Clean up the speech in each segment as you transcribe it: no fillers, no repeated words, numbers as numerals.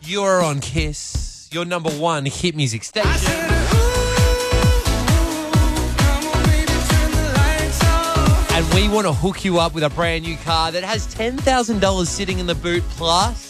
You're on Kiss, your number one hit music station. And we want to hook you up with a brand new car that has $10,000 sitting in the boot, plus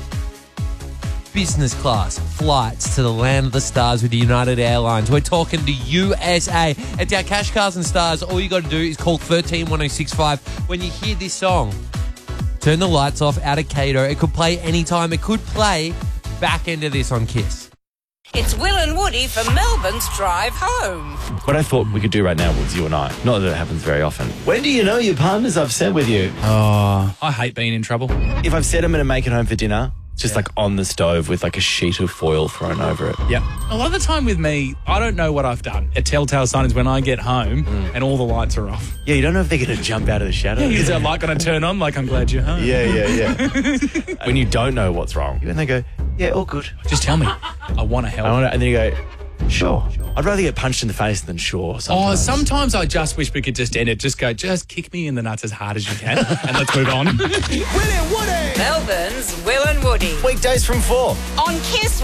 business class flights to the land of the stars with United Airlines. We're talking to USA. It's our Cash Cars and Stars. All you got to do is call 131065. When you hear this song, turn the lights off out of Cato. It could play anytime. It could play back into this on Kiss. It's Will and Woody for Melbourne's Drive Home. What I thought we could do right now was you and I. Not that it happens very often. When do you know your partner's upset with you? Oh, I hate being in trouble. If I've said I'm going to make it home for dinner, just like on the stove with like a sheet of foil thrown over it. Yep. A lot of the time with me, I don't know what I've done. A telltale sign is when I get home and all the lights are off. Yeah, you don't know if they're going to jump out of the shadows. Yeah, is that light going to turn on? Like, I'm glad you're home. Yeah. When you don't know what's wrong, and they go, yeah, all good. Just tell me. I want to help. And then you go, sure. I'd rather get punched in the face than sure. Sometimes I just wish we could just end it. Just kick me in the nuts as hard as you can and let's move on. Will and Woody. Melbourne's Will and Woody. Weekdays from 4. On Kiss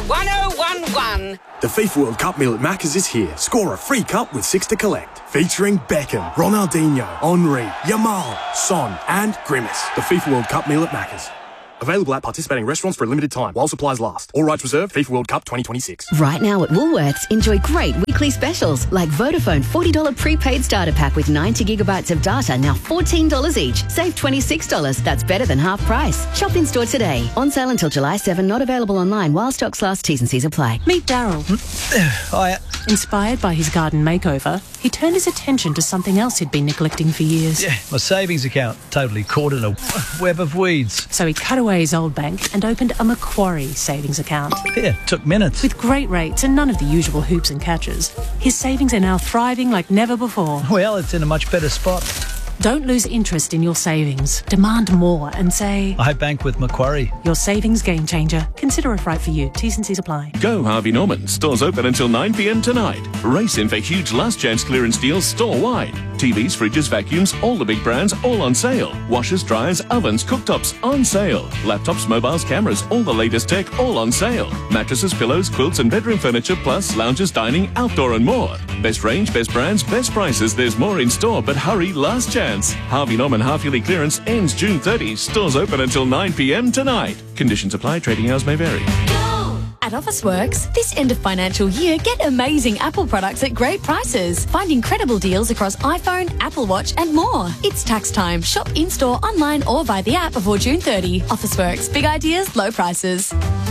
1011. The FIFA World Cup meal at Macca's is here. Score a free cup with 6 to collect. Featuring Beckham, Ronaldinho, Henry, Yamal, Son and Grimace. The FIFA World Cup meal at Macca's. Available at participating restaurants for a limited time while supplies last. All rights reserved. FIFA World Cup 2026. Right now at Woolworths, enjoy great weekly specials like Vodafone $40 prepaid starter pack with 90 gigabytes of data, now $14 each. Save $26. That's better than half price. Shop in store today. On sale until July 7. Not available online while stocks last. T's and C's apply. Meet Daryl. Hiya. Inspired by his garden makeover, he turned his attention to something else he'd been neglecting for years. Yeah, my savings account. Totally caught in a web of weeds. So he cut away his old bank and opened a Macquarie savings account. Yeah, took minutes. With great rates and none of the usual hoops and catches, his savings are now thriving like never before. Well, it's in a much better spot. Don't lose interest in your savings. Demand more and say, I bank with Macquarie. Your savings game changer. Consider if right for you. T's and C's apply. Go Harvey Norman. Stores open until 9 p.m. tonight. Race in for huge last chance clearance deals store-wide. TVs, fridges, vacuums, all the big brands, all on sale. Washers, dryers, ovens, cooktops, on sale. Laptops, mobiles, cameras, all the latest tech, all on sale. Mattresses, pillows, quilts and bedroom furniture, plus lounges, dining, outdoor and more. Best range, best brands, best prices. There's more in store, but hurry, last chance. Harvey Norman half-yearly clearance ends June 30. Stores open until 9 p.m. tonight. Conditions apply. Trading hours may vary. At Officeworks, this end of financial year, get amazing Apple products at great prices. Find incredible deals across iPhone, Apple Watch and more. It's tax time. Shop in-store, online or via the app before June 30. Officeworks. Big ideas, low prices.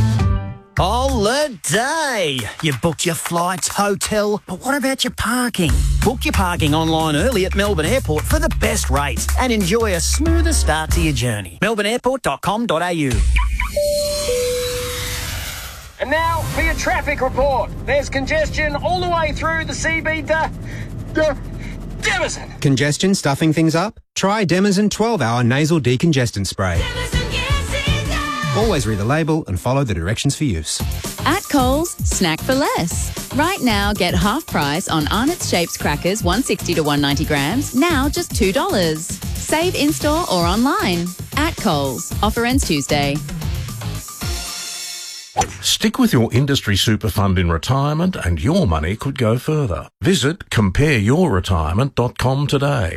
Holiday! You booked your flights, hotel, but what about your parking? Book your parking online early at Melbourne Airport for the best rates and enjoy a smoother start to your journey. melbourneairport.com.au. And now for your traffic report. There's congestion all the way through the CB Demison. Congestion stuffing things up? Try Demison 12-hour nasal decongestant spray. Always read the label and follow the directions for use. At Coles, snack for less. Right now, get half price on Arnott's Shapes crackers, 160 to 190 grams, now just $2. Save in-store or online. At Coles. Offer ends Tuesday. Stick with your industry super fund in retirement and your money could go further. Visit compareyourretirement.com today.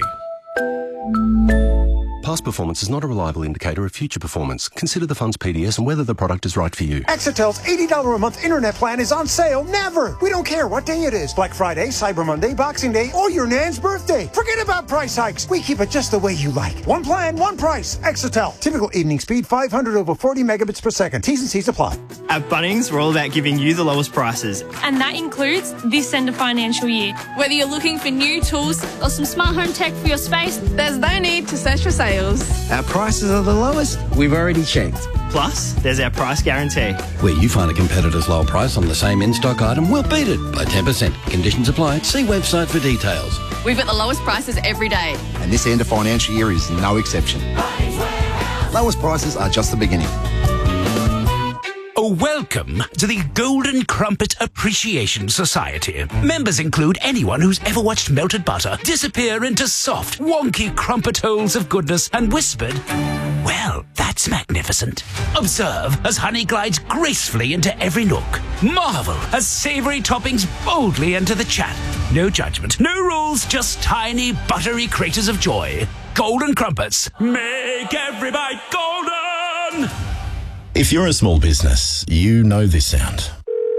Past performance is not a reliable indicator of future performance. Consider the fund's PDS and whether the product is right for you. Exetel's $80 a month internet plan is on sale never. We don't care what day it is. Black Friday, Cyber Monday, Boxing Day, or your nan's birthday. Forget about price hikes. We keep it just the way you like. One plan, one price. Exetel. Typical evening speed 500 over 40 megabits per second. T's and C's apply. At Bunnings, we're all about giving you the lowest prices. And that includes this end of financial year. Whether you're looking for new tools or some smart home tech for your space, there's no need to search for sales. Our prices are the lowest. We've already checked. Plus, there's our price guarantee. Where you find a competitor's low price on the same in-stock item, we'll beat it by 10%. Conditions apply. See website for details. We've got the lowest prices every day. And this end of financial year is no exception. Lowest prices are just the beginning. Welcome to the Golden Crumpet Appreciation Society. Members include anyone who's ever watched melted butter disappear into soft, wonky crumpet holes of goodness and whispered, "Well, that's magnificent." Observe as honey glides gracefully into every nook. Marvel as savoury toppings boldly enter the chat. No judgment, no rules, just tiny, buttery craters of joy. Golden Crumpets. Make every bite golden! If you're a small business, you know this sound.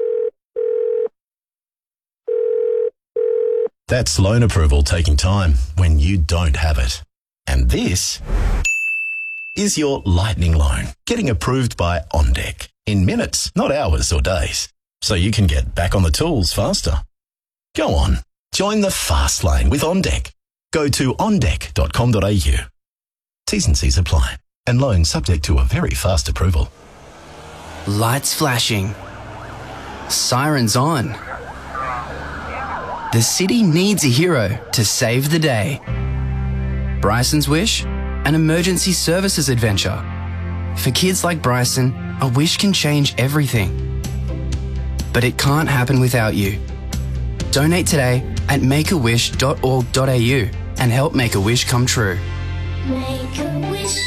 That's loan approval taking time when you don't have it. And this is your lightning loan getting approved by OnDeck in minutes, not hours or days, so you can get back on the tools faster. Go on, join the fast lane with OnDeck. Go to ondeck.com.au. T's and C's apply, and loans subject to a very fast approval. Lights flashing. Sirens on. The city needs a hero to save the day. Bryson's wish? An emergency services adventure. For kids like Bryson, a wish can change everything. But it can't happen without you. Donate today at makeawish.org.au and help make a wish come true. Make a wish.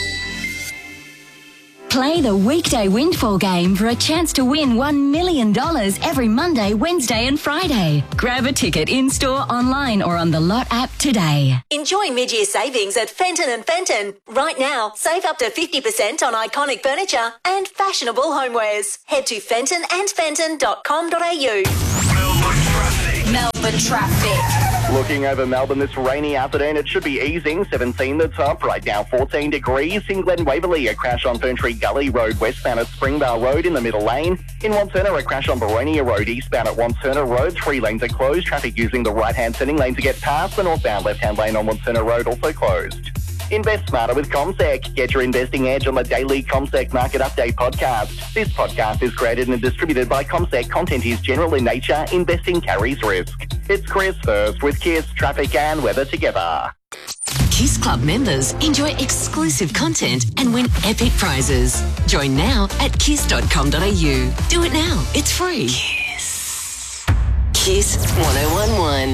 Play the weekday windfall game for a chance to win $1 million every Monday, Wednesday and Friday. Grab a ticket in-store, online or on the Lot app today. Enjoy mid-year savings at Fenton & Fenton. Right now, save up to 50% on iconic furniture and fashionable homewares. Head to fentonandfenton.com.au. Melbourne traffic. Looking over Melbourne this rainy afternoon, it should be easing. 17 the top, right now 14 degrees. In Glen Waverley, a crash on Ferntree Gully Road westbound at Springvale Road in the middle lane. In Wanturna, a crash on Boronia Road eastbound at Wanturna Road. 3 lanes are closed. Traffic using the right-hand turning lane to get past. The northbound left-hand lane on Wanturna Road also closed. Invest smarter with CommSec. Get your investing edge on the daily CommSec Market Update podcast. This podcast is created and distributed by CommSec. Content is general in nature. Investing carries risk. It's Chris first with Kiss, traffic and weather together. Kiss Club members enjoy exclusive content and win epic prizes. Join now at kiss.com.au. Do it now. It's free. Kiss. Kiss 1011.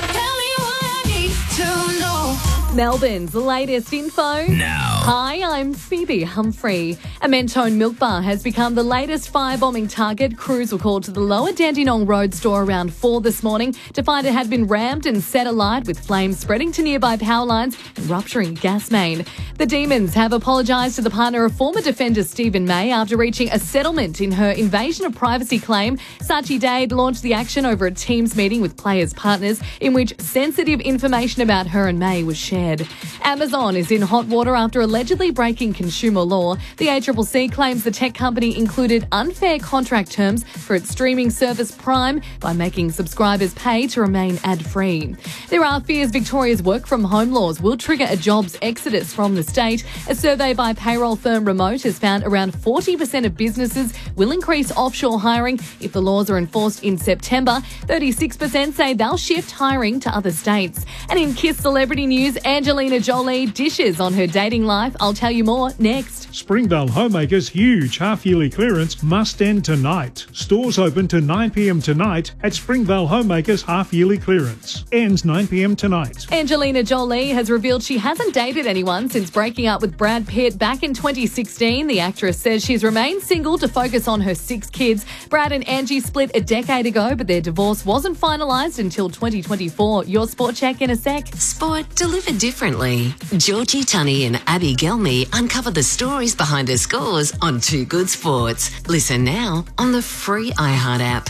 Melbourne's latest info. Now. Hi, I'm Phoebe Humphrey. A Mentone milk bar has become the latest firebombing target. Crews were called to the Lower Dandenong Road store around 4 this morning to find it had been rammed and set alight, with flames spreading to nearby power lines and rupturing gas main. The Demons have apologised to the partner of former defender Stephen May after reaching a settlement in her invasion of privacy claim. Sachi Dade launched the action over a Teams meeting with players' partners in which sensitive information about her and May was shared. Amazon is in hot water after allegedly breaking consumer law. The ACCC claims the tech company included unfair contract terms for its streaming service Prime by making subscribers pay to remain ad-free. There are fears Victoria's work-from-home laws will trigger a jobs exodus from the state. A survey by payroll firm Remote has found around 40% of businesses will increase offshore hiring if the laws are enforced in September. 36% say they'll shift hiring to other states. And in Kiss celebrity news, Angelina Jolie dishes on her dating life. I'll tell you more next. Springvale Homemakers' huge half-yearly clearance must end tonight. Stores open to 9 p.m. tonight at Springvale Homemakers' half-yearly clearance. Ends 9 p.m. tonight. Angelina Jolie has revealed she hasn't dated anyone since breaking up with Brad Pitt back in 2016. The actress says she's remained single to focus on her 6 kids. Brad and Angie split a decade ago, but their divorce wasn't finalised until 2024. Your sport check in a sec. Sport delivered differently. Georgie Tunney and Abby Gelmy uncover the stories behind her scores on Too Good Sports. Listen now on the free iHeart app.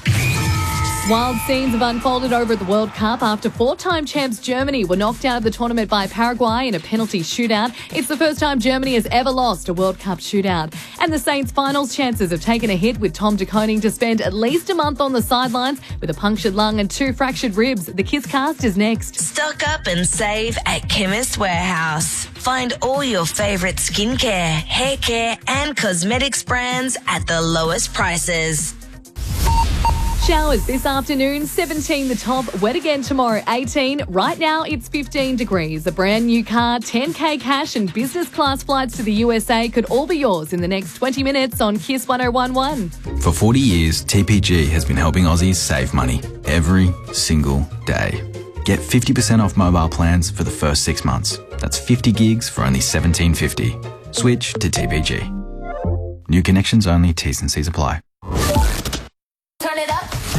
Wild scenes have unfolded over the World Cup after 4-time champs Germany were knocked out of the tournament by Paraguay in a penalty shootout. It's the first time Germany has ever lost a World Cup shootout. And the Saints' finals chances have taken a hit, with Tom de Koning to spend at least a month on the sidelines with a punctured lung and 2 fractured ribs. The Kiss cast is next. Stock up and save at Chemist Warehouse. Find all your favourite skincare, hair care and cosmetics brands at the lowest prices. Showers this afternoon, 17 the top. Wet again tomorrow, 18. Right now, it's 15 degrees. A brand new car, 10K cash and business class flights to the USA could all be yours in the next 20 minutes on Kiss 1011. For 40 years, TPG has been helping Aussies save money every single day. Get 50% off mobile plans for the first 6 months. That's 50 gigs for only $17.50. Switch to TPG. New connections only, T's and C's apply. Turn it up.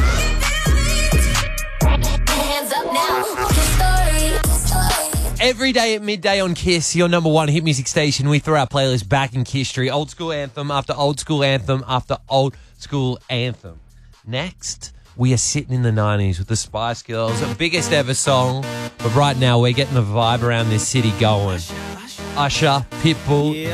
Hands up now. Kiss Story. Every day at midday on Kiss, your number one hit music station, we throw our playlist back in history. Old school anthem after old school anthem after old school anthem. Next, we are sitting in the 90s with the Spice Girls, the biggest ever song. But right now, we're getting the vibe around this city going. Usher, Pitbull,